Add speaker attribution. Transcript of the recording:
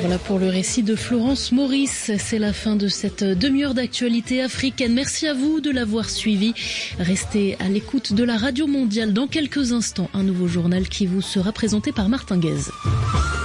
Speaker 1: Voilà pour le récit de Florence Maurice. C'est la fin de cette demi-heure d'actualité africaine. Merci à vous de l'avoir suivi. Restez à l'écoute de la Radio Mondiale. Dans quelques instants, un nouveau journal qui vous sera présenté par Martin Guez.